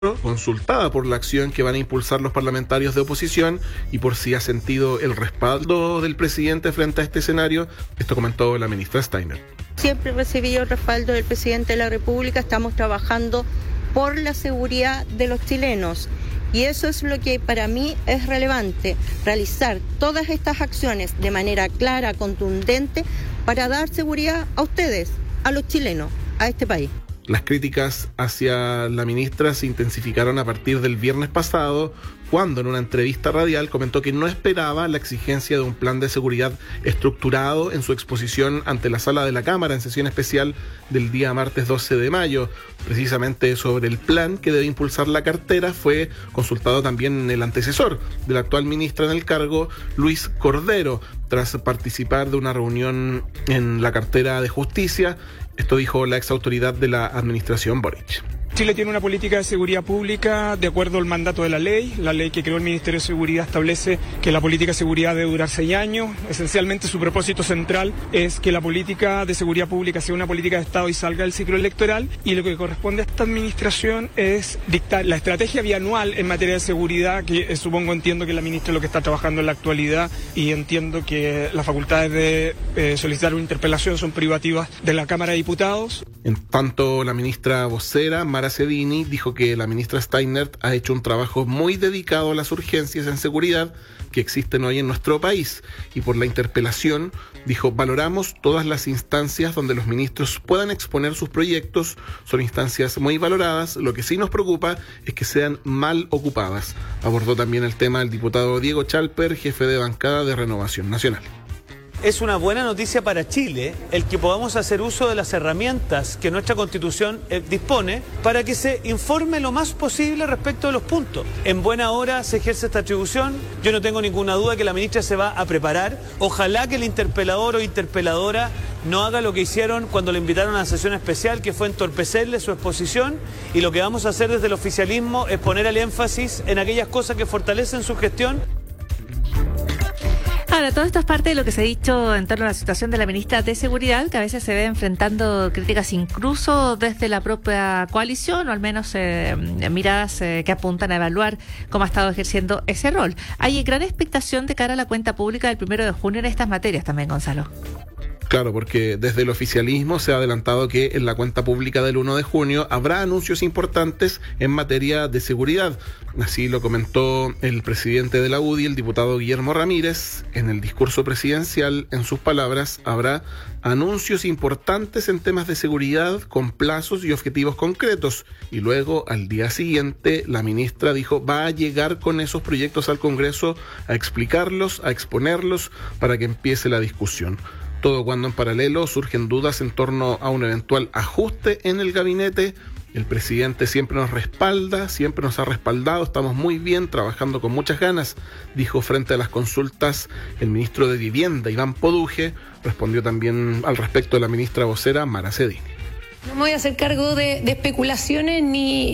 consultada por la acción que van a impulsar los parlamentarios de oposición y por si ha sentido el respaldo del presidente frente a este escenario. Esto comentó la ministra Steiner. Siempre he recibido el respaldo del presidente de la República. Estamos trabajando por la seguridad de los chilenos y eso es lo que para mí es relevante, realizar todas estas acciones de manera clara, contundente, para dar seguridad a ustedes, a los chilenos, a este país. Las críticas hacia la ministra se intensificaron a partir del viernes pasado, cuando en una entrevista radial comentó que no esperaba la exigencia de un plan de seguridad estructurado en su exposición ante la sala de la Cámara en sesión especial del día martes 12 de mayo. Precisamente sobre el plan que debe impulsar la cartera fue consultado también el antecesor de la actual ministra en el cargo, Luis Cordero, tras participar de una reunión en la cartera de Justicia. Esto dijo la exautoridad de la administración Boric. Chile tiene una política de seguridad pública de acuerdo al mandato de la ley que creó el Ministerio de Seguridad establece que la política de seguridad debe durar 6 años. Esencialmente su propósito central es que la política de seguridad pública sea una política de Estado y salga del ciclo electoral, y lo que corresponde a esta administración es dictar la estrategia bianual en materia de seguridad, que entiendo que la ministra es lo que está trabajando en la actualidad, y entiendo que las facultades de solicitar una interpelación son privativas de la Cámara de Diputados. En tanto, la ministra vocera, Mara Cedini, dijo que la ministra Steiner ha hecho un trabajo muy dedicado a las urgencias en seguridad que existen hoy en nuestro país, y por la interpelación, dijo, valoramos todas las instancias donde los ministros puedan exponer sus proyectos, son instancias muy valoradas, lo que sí nos preocupa es que sean mal ocupadas. Abordó también el tema el diputado Diego Chalper, jefe de bancada de Renovación Nacional. Es una buena noticia para Chile el que podamos hacer uso de las herramientas que nuestra Constitución dispone para que se informe lo más posible respecto de los puntos. En buena hora se ejerce esta atribución. Yo no tengo ninguna duda que la ministra se va a preparar. Ojalá que el interpelador o interpeladora no haga lo que hicieron cuando le invitaron a la sesión especial, que fue entorpecerle su exposición, y lo que vamos a hacer desde el oficialismo es poner el énfasis en aquellas cosas que fortalecen su gestión. Ahora, todo esto es parte de lo que se ha dicho en torno a la situación de la ministra de Seguridad, que a veces se ve enfrentando críticas incluso desde la propia coalición, o al menos miradas que apuntan a evaluar cómo ha estado ejerciendo ese rol. Hay gran expectación de cara a la cuenta pública del 1 de junio en estas materias también, Gonzalo. Claro, porque desde el oficialismo se ha adelantado que en la cuenta pública del 1 de junio habrá anuncios importantes en materia de seguridad. Así lo comentó el presidente de la UDI, el diputado Guillermo Ramírez, en el discurso presidencial. En sus palabras, habrá anuncios importantes en temas de seguridad con plazos y objetivos concretos. Y luego, al día siguiente, la ministra dijo, va a llegar con esos proyectos al Congreso a explicarlos, a exponerlos, para que empiece la discusión. Todo cuando en paralelo surgen dudas en torno a un eventual ajuste en el gabinete. El presidente siempre nos respalda, siempre nos ha respaldado, estamos muy bien, trabajando con muchas ganas, dijo frente a las consultas el ministro de Vivienda, Iván Poduje. Respondió también al respecto la ministra vocera, Mara Cedini. No me voy a hacer cargo de especulaciones ni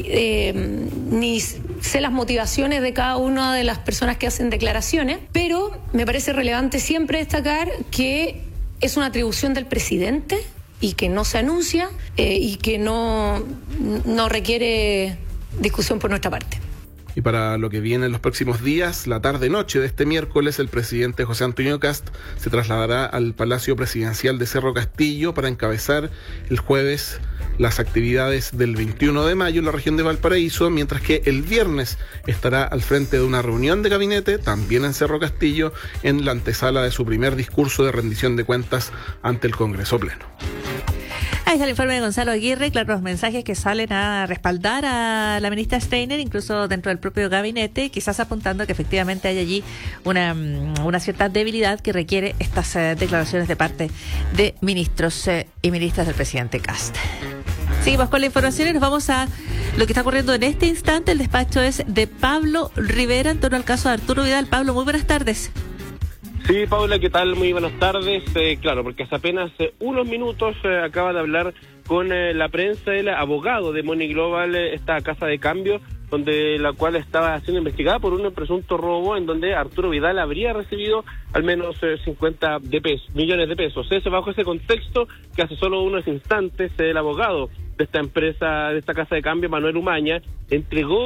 sé las motivaciones de cada una de las personas que hacen declaraciones, pero me parece relevante siempre destacar que es una atribución del presidente y que no se anuncia y que no requiere discusión por nuestra parte. Y para lo que viene en los próximos días, la tarde-noche de este miércoles, el presidente José Antonio Kast se trasladará al Palacio Presidencial de Cerro Castillo para encabezar el jueves las actividades del 21 de mayo en la región de Valparaíso, mientras que el viernes estará al frente de una reunión de gabinete, también en Cerro Castillo, en la antesala de su primer discurso de rendición de cuentas ante el Congreso Pleno. Ahí está el informe de Gonzalo Aguirre, claro, los mensajes que salen a respaldar a la ministra Steiner, incluso dentro del propio gabinete, quizás apuntando que efectivamente hay allí una cierta debilidad que requiere estas declaraciones de parte de ministros y ministras del presidente Kast. Seguimos con la información y nos vamos a lo que está ocurriendo en este instante. El despacho es de Pablo Rivera en torno al caso de Arturo Vidal. Pablo, muy buenas tardes. Sí, Paula, ¿qué tal? Muy buenas tardes. Claro, porque hace apenas unos minutos acaba de hablar con la prensa el abogado de Money Global, esta casa de cambio, donde la cual estaba siendo investigada por un presunto robo en donde Arturo Vidal habría recibido al menos 50 millones de pesos. Es bajo ese contexto que hace solo unos instantes el abogado de esta empresa, de esta casa de cambio, Manuel Umaña, entregó